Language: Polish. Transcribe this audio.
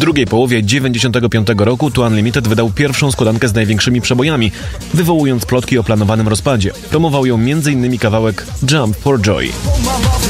drugiej połowie 95 roku To Unlimited wydał pierwszą składankę z największymi przebojami, wywołując plotki o planowanym rozpadzie. Promował ją m.in. kawałek Jump for Joy.